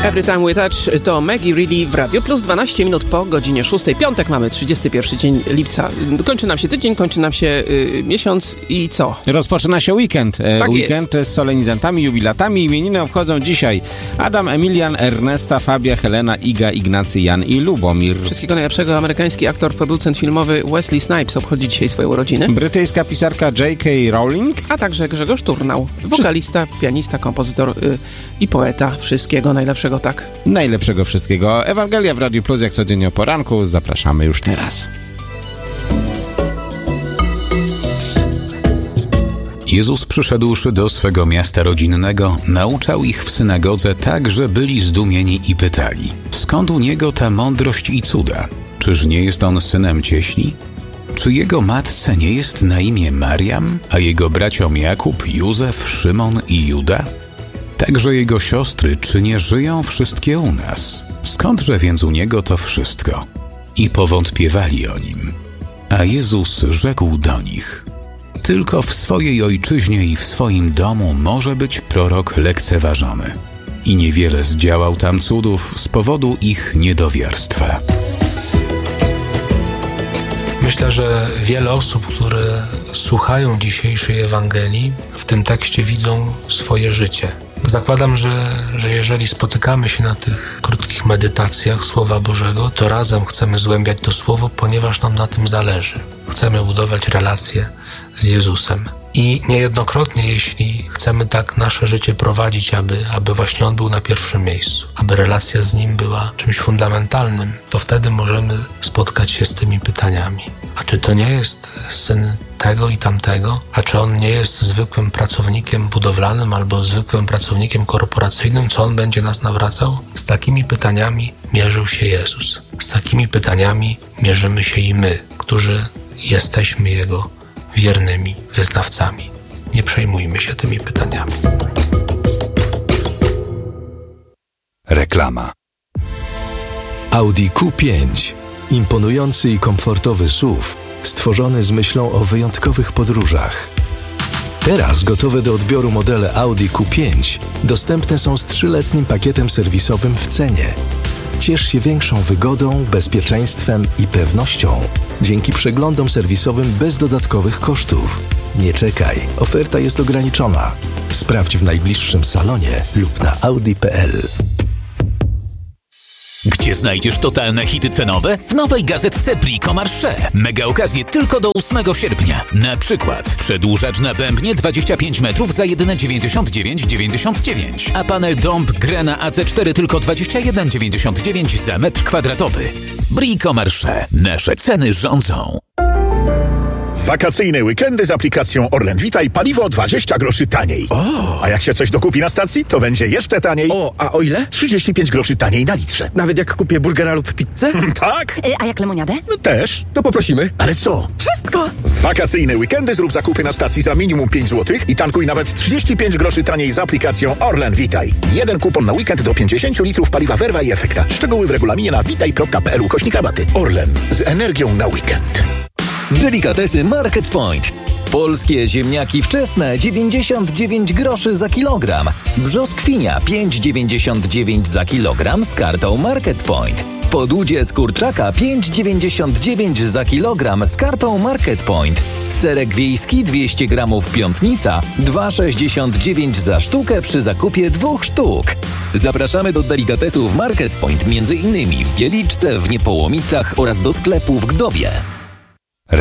Every Time We Touch to Maggie Reilly w Radio Plus, 12 minut po godzinie 6. Piątek mamy, 31 dzień lipca. Kończy nam się tydzień, kończy nam się miesiąc i co? Rozpoczyna się weekend. Tak weekend jest. z solenizantami, jubilatami. Imieniny obchodzą dzisiaj Adam, Emilian, Ernesta, Fabia, Helena, Iga, Ignacy, Jan i Lubomir. Wszystkiego najlepszego. Amerykański aktor, producent filmowy Wesley Snipes obchodzi dzisiaj swoją urodzinę. Brytyjska pisarka J.K. Rowling. A także Grzegorz Turnał, wokalista, pianista, kompozytor i poeta. Wszystkiego najlepszego, tak. Najlepszego wszystkiego. Ewangelia w Radiu Plus, jak codziennie o poranku. Zapraszamy już teraz. Jezus, przyszedłszy do swego miasta rodzinnego, nauczał ich w synagodze tak, że byli zdumieni i pytali: skąd u niego ta mądrość i cuda? Czyż nie jest on synem cieśli? Czy jego matce nie jest na imię Mariam, a jego braciom Jakub, Józef, Szymon i Juda? Także jego siostry, czy nie żyją wszystkie u nas? Skądże więc u niego to wszystko? I powątpiewali o nim. A Jezus rzekł do nich: tylko w swojej ojczyźnie i w swoim domu może być prorok lekceważony. I niewiele zdziałał tam cudów z powodu ich niedowiarstwa. Myślę, że wiele osób, które słuchają dzisiejszej Ewangelii, w tym tekście widzą swoje życie. Zakładam, że jeżeli spotykamy się na tych krótkich medytacjach Słowa Bożego, to razem chcemy zgłębiać to Słowo, ponieważ nam na tym zależy. Chcemy budować relacje z Jezusem. I niejednokrotnie, jeśli chcemy tak nasze życie prowadzić, aby właśnie On był na pierwszym miejscu, aby relacja z Nim była czymś fundamentalnym, to wtedy możemy spotkać się z tymi pytaniami. A czy to nie jest syn tego i tamtego? A czy on nie jest zwykłym pracownikiem budowlanym albo zwykłym pracownikiem korporacyjnym? Co on będzie nas nawracał? Z takimi pytaniami mierzył się Jezus. Z takimi pytaniami mierzymy się i my, którzy jesteśmy Jego wiernymi wyznawcami. Nie przejmujmy się tymi pytaniami. Reklama. Audi Q5. Imponujący i komfortowy SUV, stworzony z myślą o wyjątkowych podróżach. Teraz gotowe do odbioru modele Audi Q5 dostępne są z 3-letnim pakietem serwisowym w cenie. Ciesz się większą wygodą, bezpieczeństwem i pewnością dzięki przeglądom serwisowym bez dodatkowych kosztów. Nie czekaj, oferta jest ograniczona. Sprawdź w najbliższym salonie lub na audi.pl. Gdzie znajdziesz totalne hity cenowe? W nowej gazetce Brico Marché. Mega okazje tylko do 8 sierpnia. Na przykład przedłużacz na bębnie 25 metrów za jedyne 99,99, a panel dąb Grena AC4 tylko 21,99 za metr kwadratowy. Brico Marché. Nasze ceny rządzą. Wakacyjne weekendy z aplikacją Orlen Vitaj, paliwo 20 groszy taniej. A jak się coś dokupi na stacji, to będzie jeszcze taniej. A o ile? 35 groszy taniej na litrze. Nawet jak kupię burgera lub pizzę? Tak? A jak lemoniadę? No też. To poprosimy. Ale co? Wszystko! W wakacyjne weekendy zrób zakupy na stacji za minimum 5 zł i tankuj nawet 35 groszy taniej z aplikacją Orlen Vitaj. Jeden kupon na weekend do 50 litrów paliwa Verva i Efekta. Szczegóły w regulaminie na vitaj.pl/rabaty. Orlen. Z energią na weekend. Delikatesy Market Point. Polskie ziemniaki wczesne 99 groszy za kilogram. Brzoskwinia 5,99 za kilogram z kartą Market Point. Podłudzie z kurczaka 5,99 za kilogram z kartą Market Point. Serek wiejski 200 gramów Piątnica 2,69 za sztukę przy zakupie 2 sztuk. Zapraszamy do delikatesów Market Point, m.in. w Wieliczce, w Niepołomicach oraz do sklepu w Gdowie.